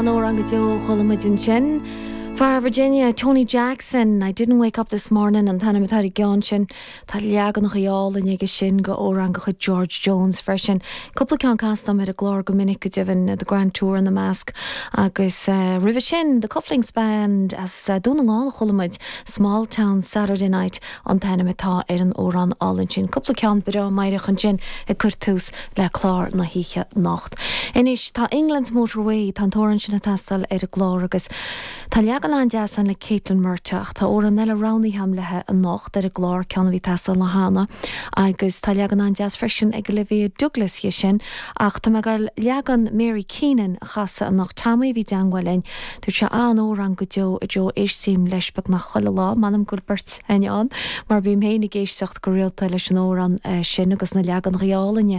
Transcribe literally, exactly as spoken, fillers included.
an orang go cholamidin chin. Far Virginia, Tony Jackson. I didn't wake up this morning and than matari gonshin. Taliagan noch yall and yega shin go orang go George Jones freshen. Couple can cast am at a glor go minute divin the Grand Tour and the Mask. Agus uh, Rivishin, the Cufflinks band as uh, doing all cholamid small town Saturday night on Tanamata Erin Oran Allinchin. Couple can bira Mairachan Jin a Kurtus le Clar na hicha nacht. Inish ta England's motorway Tantoran Shinnatastal at a glor agus Taliagan Landias and le Caitlin Murtach ta oran nella roundy hamlehe a nacht at a glor can vi tastal na hana. Agus Taliagan Landias freshen ag Olivia Douglas yishin ach ta magal Liagan Mary Keenan chassa an nach tammy vi dangwelin tu cha an oran gojo a jo ish sim leshbak na cholala manam gulbert en an mar bim heinig ish sacht goril talish an oran shin agus na Liagan realinje